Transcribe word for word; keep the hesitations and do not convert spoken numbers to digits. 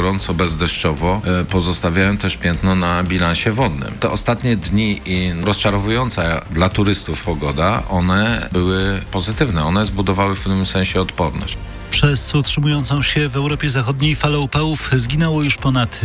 gorąco, bezdeszczowo pozostawiają też piętno na bilansie wodnym. Te ostatnie dni i rozczarowująca dla turystów pogoda, one były pozytywne. One zbudowały w pewnym sensie odporność. Przez utrzymującą się w Europie Zachodniej falę upałów zginęło już ponad